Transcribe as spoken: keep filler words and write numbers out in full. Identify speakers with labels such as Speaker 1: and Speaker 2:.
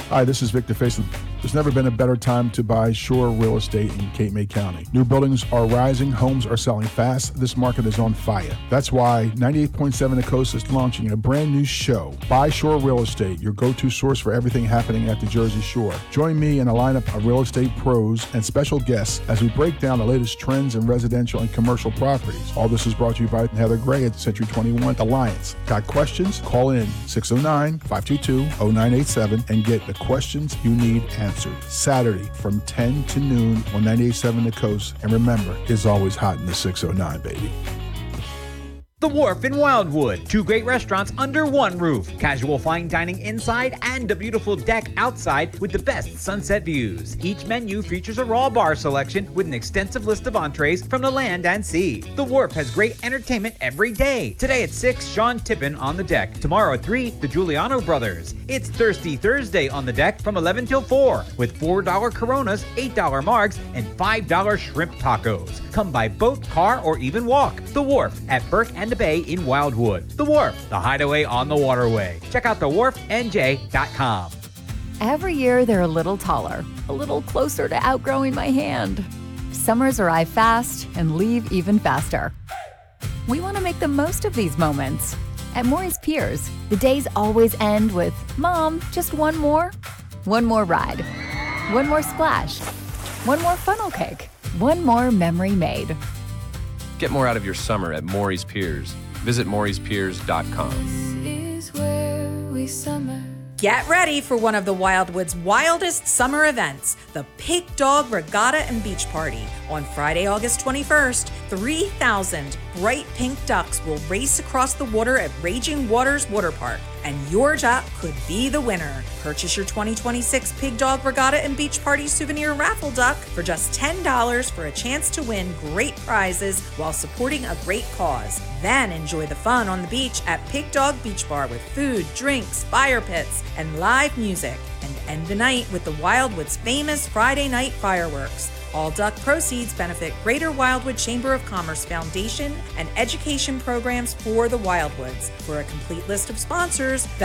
Speaker 1: Hi, this is Victor Faison. There's never been a better time to buy Shore Real Estate in Cape May County. New buildings are rising, homes are selling fast. This market is on fire. That's why ninety-eight point seven The Coast is launching a brand new show, Buy Shore Real Estate, your go-to source for everything happening at the Jersey Shore. Join me in a lineup of real estate pros and special guests as we break down the latest trends in residential and commercial properties. All this is brought to you by Heather Gray at Century twenty-one Alliance. Got questions? Call in six oh nine, five two two, oh nine eight seven and get the questions you need answered. Saturday from ten to noon on ninety-eight point seven The Coast. And remember, it's always hot in the six oh nine, baby.
Speaker 2: The Wharf in Wildwood. Two great restaurants under one roof. Casual fine dining inside and a beautiful deck outside with the best sunset views. Each menu features a raw bar selection with an extensive list of entrees from the land and sea. The Wharf has great entertainment every day. Today at six, Sean Tippin on the deck. Tomorrow at three, the Giuliano Brothers. It's Thirsty Thursday on the deck from eleven till four with four dollar Coronas, eight dollar Margs, and five dollar shrimp tacos. Come by boat, car, or even walk. The Wharf at Burke and the Bay in Wildwood. The Wharf, the hideaway on the waterway. Check out the wharf n j dot com.
Speaker 3: Every year they're a little taller, a little closer to outgrowing my hand. Summers arrive fast and leave even faster. We want to make the most of these moments. At Maury's Piers, the days always end with, Mom, just one more? One more ride. One more splash. One more funnel cake. One more memory made.
Speaker 4: Get more out of your summer at Maury's Piers. Visit Maury's Piers dot com.
Speaker 5: This is where we summer.
Speaker 6: Get ready for one of the Wildwood's wildest summer events, the Pig Dog Regatta and Beach Party. On Friday, August twenty-first, three thousand bright pink ducks will race across the water at Raging Waters Water Park, and your duck could be the winner. Purchase your twenty twenty-six Pig Dog Regatta and Beach Party souvenir raffle duck for just ten dollars for a chance to win great prizes while supporting a great cause. Then enjoy the fun on the beach at Pig Dog Beach Bar with food, drinks, fire pits, and live music. And end the night with the Wildwood's famous Friday night fireworks. All duck proceeds benefit Greater Wildwood Chamber of Commerce Foundation and education programs for the Wildwoods. For a complete list of sponsors,